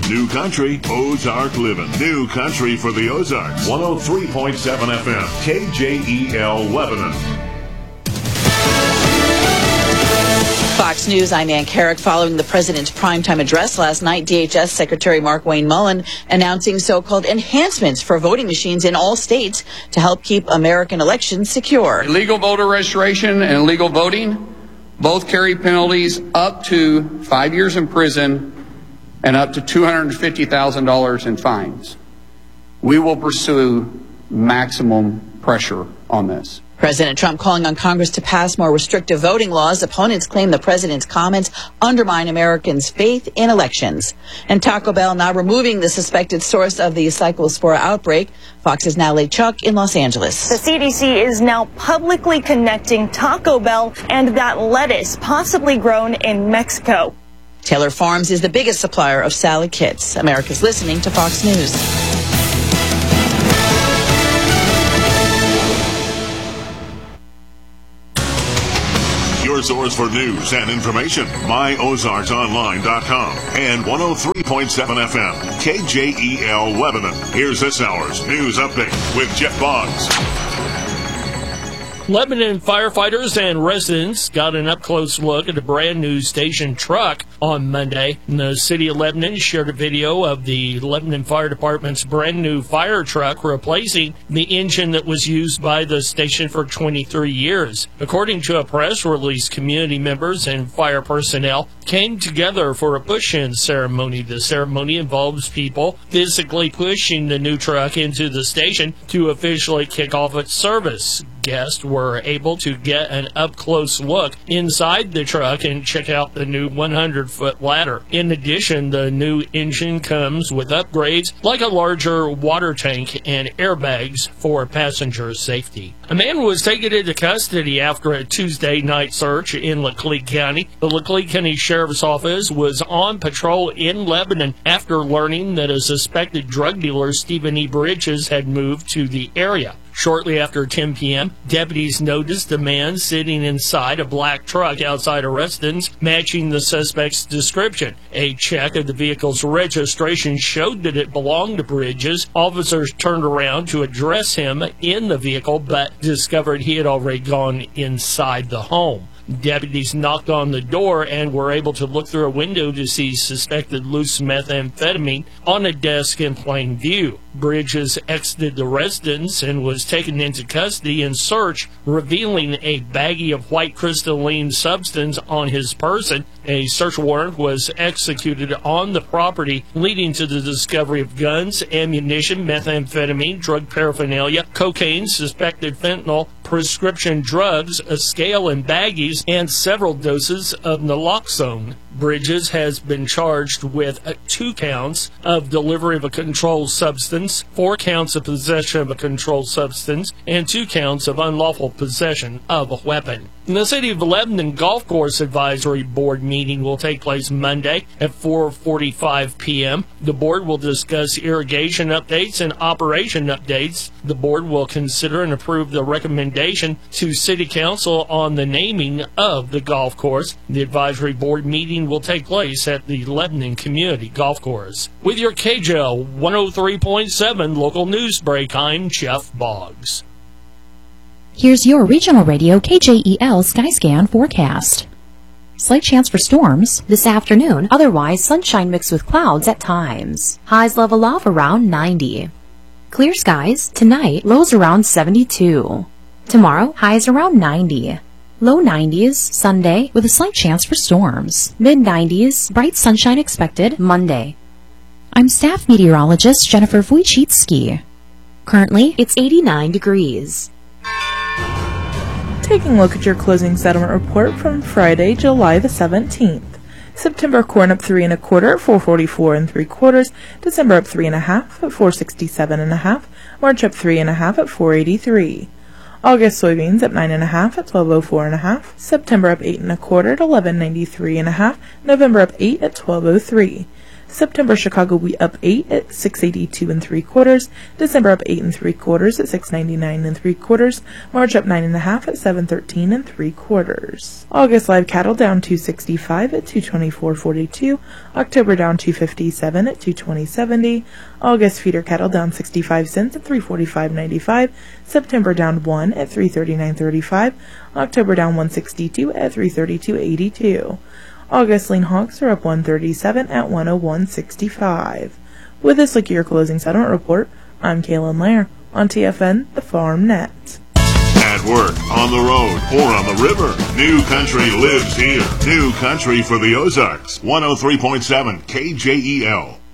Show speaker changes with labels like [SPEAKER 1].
[SPEAKER 1] New Country, Ozark Living. New Country for the Ozarks. 103.7 FM, KJEL Lebanon.
[SPEAKER 2] Fox News, I'm Ann Carrick. Following the president's primetime address last night, DHS Secretary Markwayne Mullin announcing so-called enhancements for voting machines in all states to help keep American elections secure.
[SPEAKER 3] Illegal voter registration and illegal voting both carry penalties up to 5 years in prison and up to $250,000 in fines. We will pursue maximum pressure on this.
[SPEAKER 2] President Trump calling on Congress to pass more restrictive voting laws. Opponents claim the president's comments undermine Americans' faith in elections. And Taco Bell now removing the suspected source of the Cyclospora outbreak. Fox's Natalie Chuck in Los Angeles.
[SPEAKER 4] The CDC is now publicly connecting Taco Bell and that lettuce possibly grown in Mexico.
[SPEAKER 2] Taylor Farms is the biggest supplier of salad kits. America's listening to Fox News.
[SPEAKER 1] Your source for news and information, myozarksonline.com and 103.7 FM, KJEL Lebanon. Here's this hour's news update with Jeff Boggs.
[SPEAKER 5] Lebanon firefighters and residents got an up-close look at a brand-new station truck on Monday. The city of Lebanon shared a video of the Lebanon Fire Department's brand-new fire truck replacing the engine that was used by the station for 23 years. According to a press release, community members and fire personnel came together for a push-in ceremony. The ceremony involves people physically pushing the new truck into the station to officially kick off its service. Guests were able to get an up-close look inside the truck and check out the new 100-foot ladder. In addition, the new engine comes with upgrades like a larger water tank and airbags for passenger safety. A man was taken into custody after a Tuesday night search in Laclede County. The Laclede County Sheriff's Office was on patrol in Lebanon after learning that a suspected drug dealer, Stephen E. Bridges, had moved to the area. Shortly after 10 p.m., deputies noticed a man sitting inside a black truck outside a residence matching the suspect's description. A check of the vehicle's registration showed that it belonged to Bridges. Officers turned around to address him in the vehicle, but discovered he had already gone inside the home. Deputies knocked on the door and were able to look through a window to see suspected loose methamphetamine on a desk in plain view. Bridges exited the residence and was taken into custody and searched, revealing a baggie of white crystalline substance on his person. A search warrant was executed on the property, leading to the discovery of guns, ammunition, methamphetamine, drug paraphernalia, cocaine, suspected fentanyl, prescription drugs, a scale and baggies, and several doses of naloxone. Bridges has been charged with 2 counts of delivery of a controlled substance, 4 counts of possession of a controlled substance, and 2 counts of unlawful possession of a weapon. The City of Lebanon Golf Course Advisory Board meeting will take place Monday at 4:45 p.m. The board will discuss irrigation updates and operation updates. The board will consider and approve the recommendation to City Council on the naming of the golf course. The advisory board meeting will take place at the Lebanon Community Golf Course. With your KJL 103.7 local news break, I'm Jeff Boggs.
[SPEAKER 6] Here's your regional radio KJEL Skyscan forecast. Slight chance for storms this afternoon, otherwise sunshine mixed with clouds at times. Highs level off around 90. Clear skies tonight, lows around 72. Tomorrow, highs around 90. Low 90s Sunday with a slight chance for storms. Mid 90s, bright sunshine expected Monday. I'm staff meteorologist Jennifer Wojcicki. Currently, it's 89 degrees.
[SPEAKER 7] Taking a look at your closing settlement report from Friday, July the 17th. September corn up 3 1/4 at 4.44 3/4. December up 3 1/2 at 4.67 1/2. March up 3 1/2 at 4.83. August soybeans up 9 1/2 at 12.04 1/2. September up 8 1/4 at 11.93 1/2. November up 8 at 12.03. September Chicago wheat up 8 at 682 3/4. December up 8 3/4 at 699 3/4. March up 9 1/2 at 713 3/4. August live cattle down 265 at 224.42. October down 257 at 220.70. August feeder cattle down 65 cents at 345.95. September down 1 at 339.35. October down 162 at 332.82. August lean hogs are up 137 at 101.65. With this look at your closing settlement report, I'm Kaylin Lair on TFN, the Farm Net.
[SPEAKER 1] At work, on the road, or on the river, New Country lives here. New Country for the Ozarks. 103.7 KJEL.